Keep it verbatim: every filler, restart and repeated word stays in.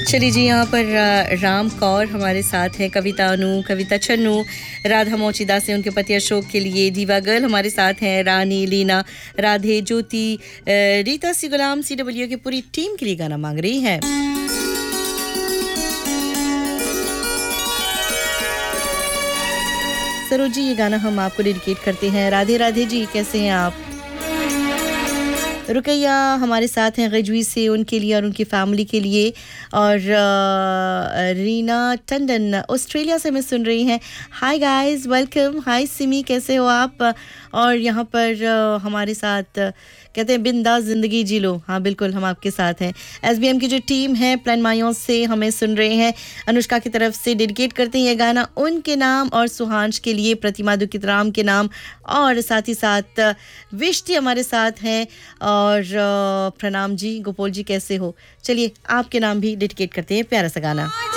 चलिए जी, यहाँ पर राम कौर हमारे साथ हैं, कविता अनु, कविता चन्नू, राधा मोचीदा से उनके पति अशोक के लिए, दीवा गर्ल हमारे साथ हैं, रानी, लीना, राधे, ज्योति, रीता सी गुलाम सी डब्ल्यू की पूरी टीम के लिए गाना मांग रही है। सरोज जी, ये गाना हम आपको डेडिकेट करते हैं। राधे राधे जी, कैसे हैं आप? रुकैया हमारे साथ हैं गजवी से, उनके लिए और उनकी फैमिली के लिए। और रीना टंडन ऑस्ट्रेलिया से हमें सुन रही हैं। Hi guys, welcome. हाय सिमी, कैसे हो आप? और यहाँ पर हमारे साथ कहते हैं बिंदास ज़िंदगी जी लो। हाँ बिल्कुल, हम आपके साथ हैं। एसबीएम की जो टीम है प्लान मायों से हमें सुन रहे हैं। अनुष्का की तरफ से डेडिकेट करते हैं ये गाना उनके नाम और सुहांश के लिए, प्रतिमा दुकितराम के नाम, और साथ ही साथ विष्टि हमारे साथ हैं। और प्रणाम जी, गोपाल जी कैसे हो? चलिए आपके नाम भी डेडिकेट करते हैं प्यारा सा गाना।